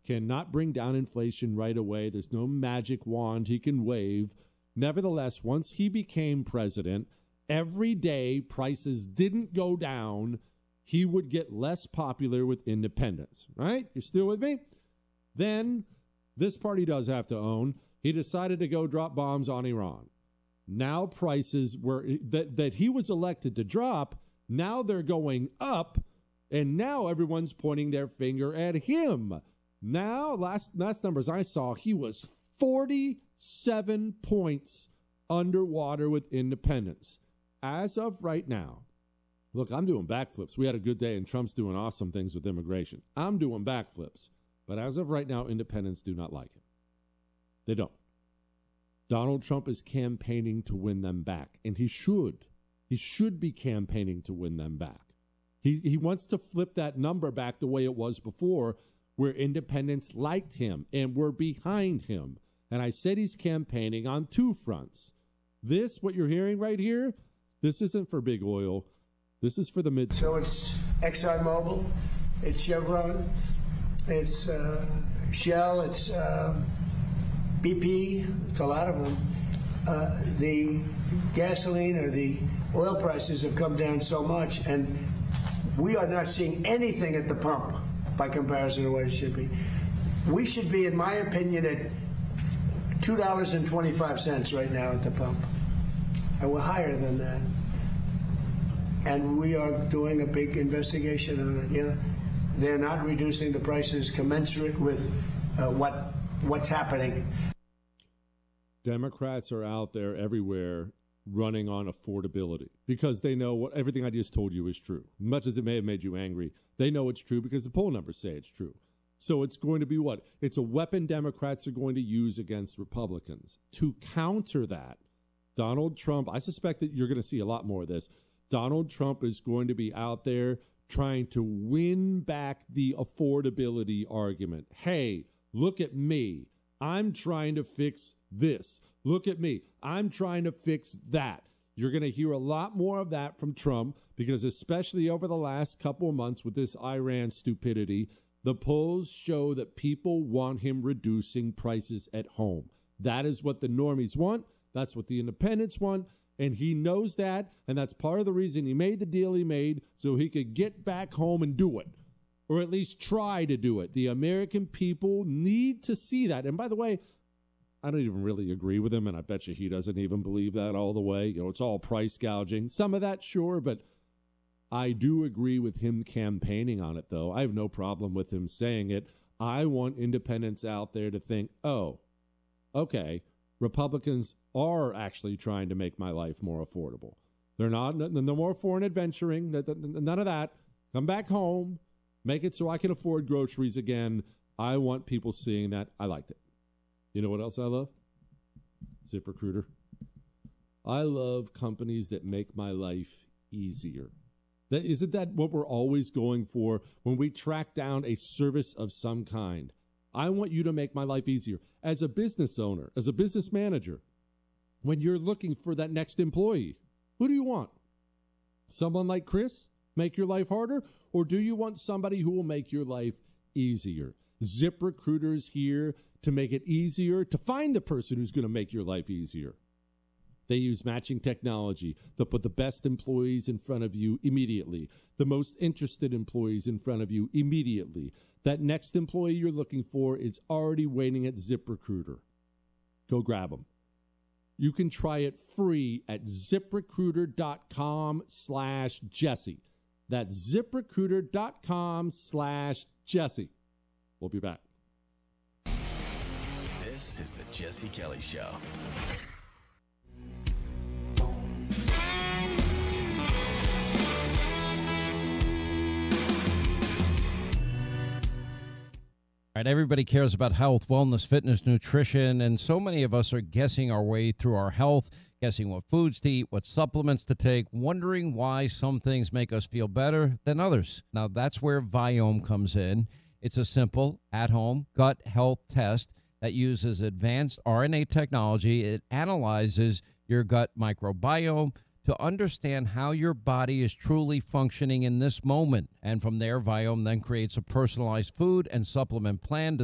cannot bring down inflation right away. There's no magic wand he can wave. Nevertheless, once he became president, every day prices didn't go down, he would get less popular with independents, right? You're still with me? Then this party does have to own, he decided to go drop bombs on Iran. Now prices that he was elected to drop, now they're going up, and now everyone's pointing their finger at him. Now, last numbers I saw, he was 47 points underwater with independents. As of right now, look, I'm doing backflips. We had a good day, and Trump's doing awesome things with immigration. I'm doing backflips. But as of right now, independents do not like him. They don't. Donald Trump is campaigning to win them back, and he should. He should be campaigning to win them back. He wants to flip that number back the way it was before, where independents liked him and were behind him. And I said he's campaigning on two fronts. This, what you're hearing right here, this isn't for big oil. This is for the mid. So it's ExxonMobil, it's Chevron, it's Shell, it's BP, it's a lot of them. The gasoline or the oil prices have come down so much, and we are not seeing anything at the pump by comparison to what it should be. We should be, in my opinion, at $2.25 right now at the pump. And we're higher than that. And we are doing a big investigation on it. Yeah, they're not reducing the prices commensurate with what's happening. Democrats are out there everywhere running on affordability because they know everything I just told you is true. Much as it may have made you angry, they know it's true because the poll numbers say it's true. So it's going to be what? It's a weapon Democrats are going to use against Republicans. To counter that, Donald Trump, I suspect that you're going to see a lot more of this. Donald Trump is going to be out there trying to win back the affordability argument. Hey, look at me. I'm trying to fix this. Look at me. I'm trying to fix that. You're going to hear a lot more of that from Trump because especially over the last couple of months with this Iran stupidity, the polls show that people want him reducing prices at home. That is what the normies want. That's what the independents want. And he knows that. And that's part of the reason he made the deal he made so he could get back home and do it. Or at least try to do it. The American people need to see that. And by the way, I don't even really agree with him, and I bet you he doesn't even believe that all the way. You know, it's all price gouging. Some of that, sure, but I do agree with him campaigning on it, though. I have no problem with him saying it. I want independents out there to think, oh, okay, Republicans are actually trying to make my life more affordable. They're not, no more foreign adventuring, none of that. Come back home, make it so I can afford groceries again. I want people seeing that. I liked it. You know what else I love? ZipRecruiter. I love companies that make my life easier. Isn't that what we're always going for when we track down a service of some kind? I want you to make my life easier. As a business owner, as a business manager, when you're looking for that next employee, who do you want? Someone like Chris, make your life harder? Or do you want somebody who will make your life easier? ZipRecruiter is here to make it easier to find the person who's going to make your life easier. They use matching technology. They'll put the best employees in front of you immediately, the most interested employees in front of you immediately. That next employee you're looking for is already waiting at ZipRecruiter. Go grab them. You can try it free at ZipRecruiter.com/Jesse. That's ZipRecruiter.com/Jesse. We'll be back. This is the Jesse Kelly Show. All right, everybody cares about health, wellness, fitness, nutrition, and so many of us are guessing our way through our health, guessing what foods to eat, what supplements to take, wondering why some things make us feel better than others. Now, that's where Viome comes in. It's a simple, at-home gut health test that uses advanced RNA technology. It analyzes your gut microbiome to understand how your body is truly functioning in this moment. And from there, Viome then creates a personalized food and supplement plan